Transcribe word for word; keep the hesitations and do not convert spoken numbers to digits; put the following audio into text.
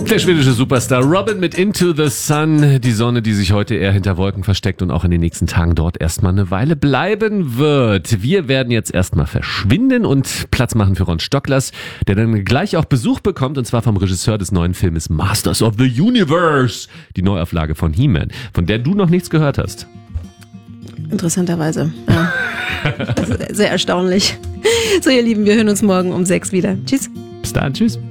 Der schwedische Superstar Robin mit Into the Sun. Die Sonne, die sich heute eher hinter Wolken versteckt und auch in den nächsten Tagen dort erstmal eine Weile bleiben wird. Wir werden jetzt erstmal verschwinden und Platz machen für Ron Stocklers, der dann gleich auch Besuch bekommt, und zwar vom Regisseur des neuen Filmes Masters of the Universe. Die Neuauflage von He-Man, von der du noch nichts gehört hast. Interessanterweise, ja. Sehr erstaunlich. So, ihr Lieben, wir hören uns morgen um sechs wieder. Tschüss. Bis dann, tschüss.